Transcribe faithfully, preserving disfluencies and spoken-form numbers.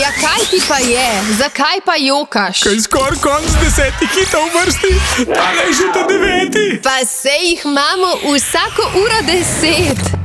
Ja, kaj ti pa je? Zakaj pa jokaš? Kaj skoraj konc desetih hitov v vrsti, tale je že ta deveti. Pa sej jih imamo vsako uro deset.